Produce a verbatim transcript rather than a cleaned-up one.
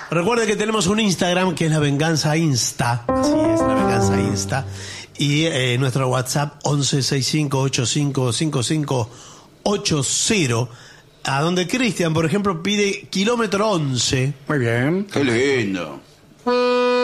Recuerde que tenemos un Instagram que es La Venganza Insta. Así es, La Venganza Insta. Y eh, nuestro WhatsApp once sesenta y cinco ochenta y cinco cincuenta y cinco ochenta. A donde Cristian, por ejemplo, pide kilómetro once. Muy bien. Qué lindo.